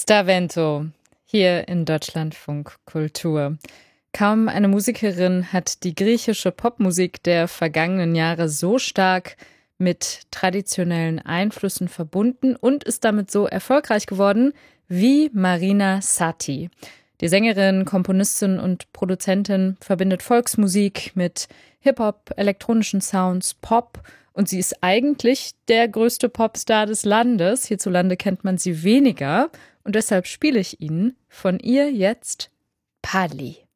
Starvento, hier in Deutschlandfunk Kultur. Kaum eine Musikerin hat die griechische Popmusik der vergangenen Jahre so stark mit traditionellen Einflüssen verbunden und ist damit so erfolgreich geworden wie Marina Satti. Die Sängerin, Komponistin und Produzentin verbindet Volksmusik mit Hip-Hop, elektronischen Sounds, Pop und sie ist eigentlich der größte Popstar des Landes. Hierzulande kennt man sie weniger und deshalb spiele ich Ihnen von ihr jetzt Pali.